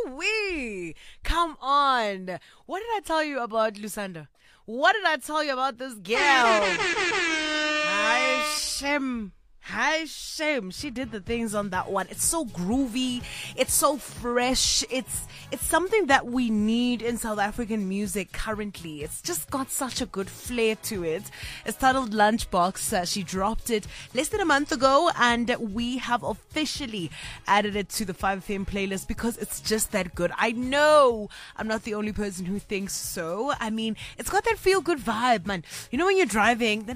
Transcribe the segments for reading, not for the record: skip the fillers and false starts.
Ooh-wee. Come on. What did I tell you about Lusanda? What did I tell you about this girl? Hi, shame. She did the things on that one. It's so groovy. It's so fresh. It's something that we need in South African music currently. It's just got such a good flair to it. It's titled Lunchbox. She dropped it less than a month ago, and we have officially added it to the 5FM playlist because it's just that good. I know I'm not the only person who thinks so. I mean, it's got that feel-good vibe, man. You know when you're driving,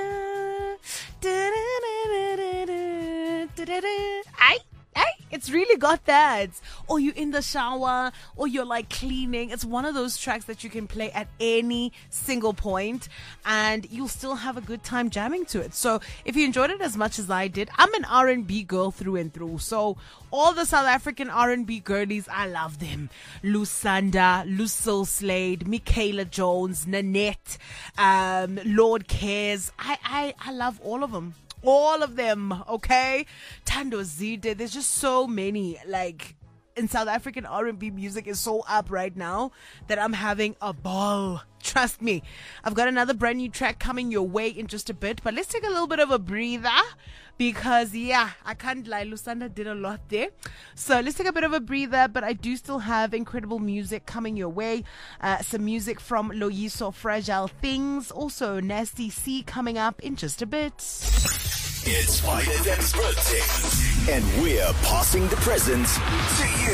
it's really got that. Or you're in the shower, or you're like cleaning. It's one of those tracks that you can play at any single point and you'll still have a good time jamming to it. So if you enjoyed it as much as I did, I'm an R&B girl through and through. So all the South African R&B girlies, I love them. Lusanda, Lucille Slade, Michaela Jones, Nanette, Lord Cares. I love all of them. All of them, okay? Tando Zide, there's just so many, like, in South African R&B music is so up right now that I'm having a ball. Trust me. I've got another brand new track coming your way in just a bit, but let's take a little bit of a breather because, yeah, I can't lie, Lusanda did a lot there. So let's take a bit of a breather, but I do still have incredible music coming your way. Some music from Loyiso, Fragile Things, also Nasty C coming up in just a bit. It's 5FM's birthday, and we're passing the presents to you.